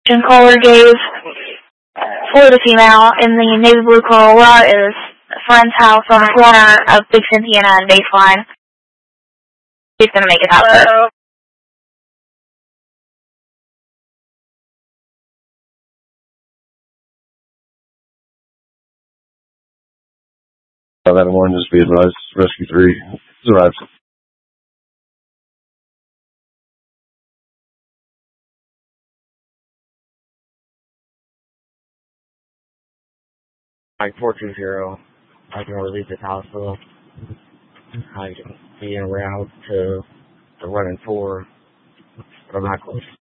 caller gave for the female in the navy blue Corolla is a friend's house on the corner of Big Santiana and Baseline. She's going to make it happen. 11-1, just be advised. Rescue 3 survives. Mike 420, I can release this hospital. I can be en route to the running 4, but I'm not close.